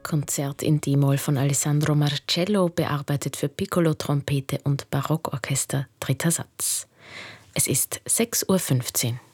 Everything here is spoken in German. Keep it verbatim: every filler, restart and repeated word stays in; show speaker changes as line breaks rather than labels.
Konzert in D-Moll von Alessandro Marcello, bearbeitet für Piccolo, Trompete und Barockorchester, dritter Satz. Es ist sechs Uhr fünfzehn.